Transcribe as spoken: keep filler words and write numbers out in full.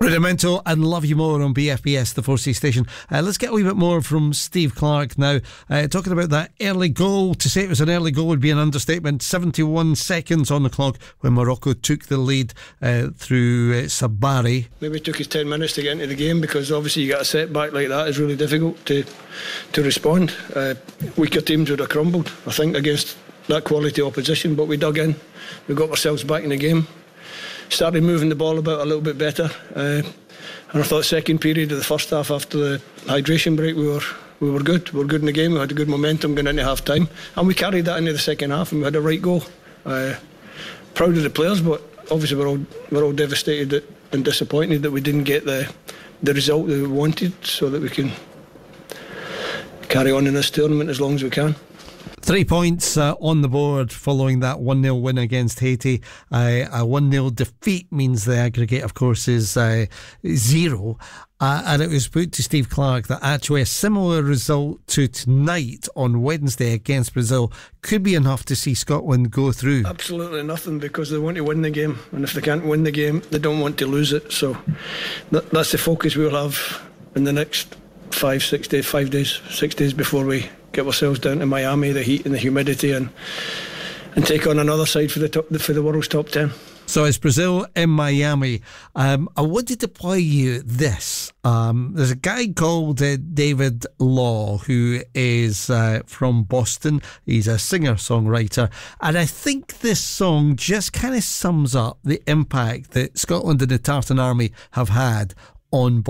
Rudimento and Love You More on B F B S, the four C station. Uh, let's get a wee bit more from Steve Clarke now. Uh, talking about that early goal. To say it was an early goal would be an understatement. seventy-one seconds on the clock when Morocco took the lead uh, through uh, Sabari. Maybe it took us ten minutes to get into the game, because obviously you get a setback like that, it's really difficult to to respond. Uh, weaker teams would have crumbled, I think, against that quality opposition, but we dug in. We got ourselves back in the game. Started moving the ball about a little bit better, uh, and I thought second period of the first half, after the hydration break, we were we were good. We were good in the game. We had a good momentum going into half time, and we carried that into the second half, and we had a right goal. Uh, proud of the players, but obviously we're all we're all devastated and disappointed that we didn't get the the result that we wanted, so that we can carry on in this tournament as long as we can. Three points uh, on the board following that one nil win against Haiti. Uh, a one nil defeat means the aggregate, of course, is uh, zero. Uh, and it was put to Steve Clarke that actually a similar result to tonight on Wednesday against Brazil could be enough to see Scotland go through. Absolutely nothing, because they want to win the game, and if they can't win the game, they don't want to lose it. So that, that's the focus we'll have in the next five, six days, five days, six days before we get ourselves down to Miami, the heat and the humidity, and and take on another side for the top, for the world's top ten. So it's Brazil in Miami. Um, I wanted to play you this. Um, there's a guy called uh, David Law, who is uh, from Boston. He's a singer-songwriter, and I think this song just kind of sums up the impact that Scotland and the Tartan Army have had on